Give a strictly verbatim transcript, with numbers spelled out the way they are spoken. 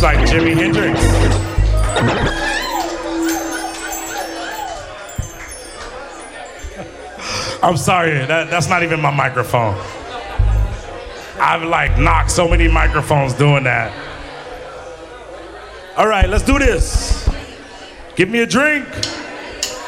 like Jimi Hendrix. I'm sorry, that, that's not even my microphone. I've like knocked so many microphones doing that. All right, let's do this. Give me a drink.